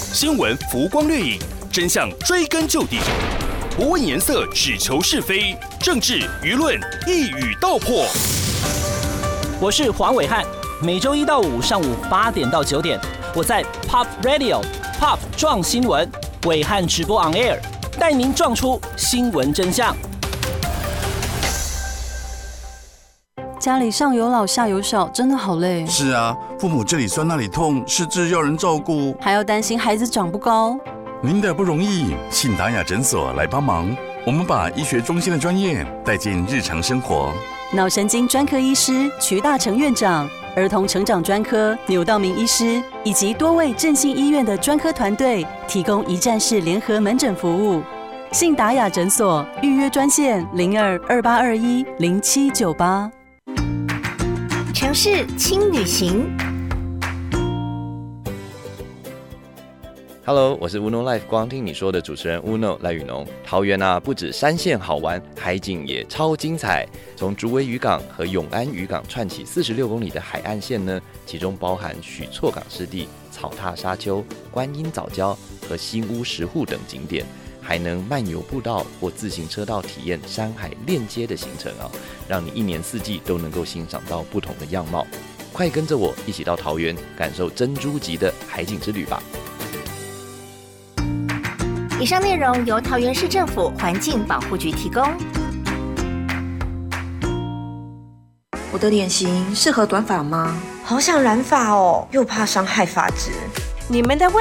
新闻浮光掠影，真相追根究底，不问颜色，只求是非，政治舆论一语道破。 我是黄伟汉，每周1到5上午8点到9点，我在 Pop Radio Pop 撞新闻，伟汉直播 on air， 带您撞出新闻真相。 家里上有老下有小，真的好累。 是啊，父母这里酸那里痛，失智要人照顾， 还要担心孩子长不高。 您的不容易，信达雅诊所来帮忙。我们把医学中心的专业带进日常生活。 脑神经专科医师瞿大成院长，儿童成长专科牛道明医师，以及多位振兴医院的专科团队，提供一站式联合门诊服务。信达雅诊所预约专线02-2821-0798。 城市轻旅行。 Hello， 我是 Uno Life 光听你说的主持人 Uno 赖宇农。桃园啊，不止山线好玩，海景也超精彩。从竹围渔港和永安渔港串起46公里的海岸线呢，其中包含许厝港湿地、草踏沙丘、观音藻礁和新屋石户等景点。还能漫游步道或自行车道体验山海链接的行程啊，让你1年4季都能够欣赏到不同的样貌。快跟着我一起到桃园，感受珍珠级的海景之旅吧！ 以上内容由桃园市政府环境保护局提供。 我的脸型适合短发吗？好想染发哦，又怕伤害发质。 你们的问